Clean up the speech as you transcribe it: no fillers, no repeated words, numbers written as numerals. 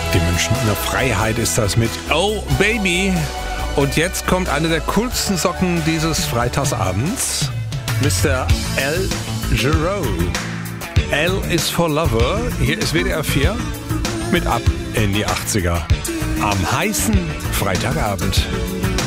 Die Münchner Freiheit ist das mit Oh Baby. Und jetzt kommt eine der coolsten Socken dieses Freitagsabends. Mr. Al Jarreau. L is for Lover. Hier ist WDR 4 mit Ab in die 80er. Am heißen Freitagabend.